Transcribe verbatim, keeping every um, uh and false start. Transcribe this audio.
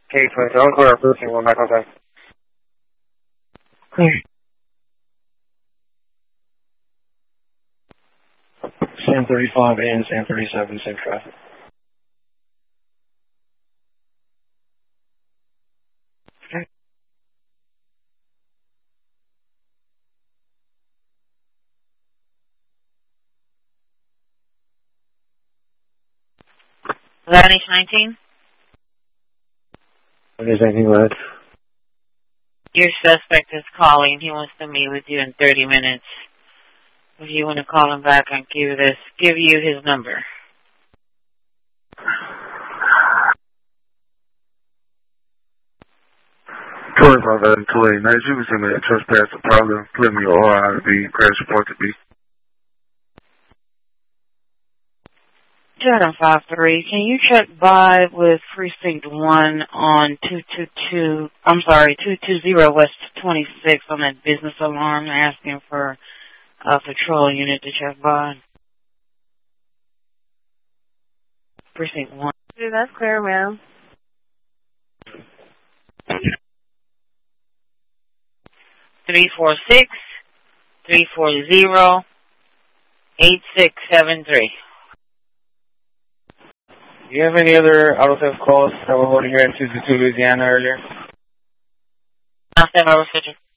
K twenty, I'll clear our precinct one back outside. Clear. San thirty-five and San thirty-seven, same traffic. Okay. Vanish nineteen? If there's anything left. Your suspect is calling. He wants to meet with you in thirty minutes. If you want to call him back, I'll give this, give you his number. twenty-five eleven two eighty-nine, you can send me a trespass a problem. Let me O R to be crash report to be. two five three, can you check by with precinct one on two two two, I'm sorry, two two zero West twenty-six on that business alarm? They're asking for a patrol unit to check by. Precinct one. Yeah, that's clear, ma'am. three four six, three four zero, eight six seven three. Do you have any other auto theft calls that were holding here in two two two Louisiana earlier? I'll send over, Fisher.